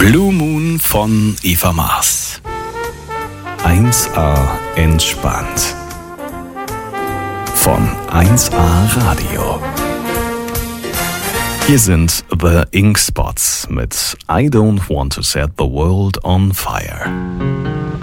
Blue Moon von Eva Maas. 1A entspannt. Von 1A Radio. Hier sind The Ink Spots mit I Don't Want to Set the World on Fire.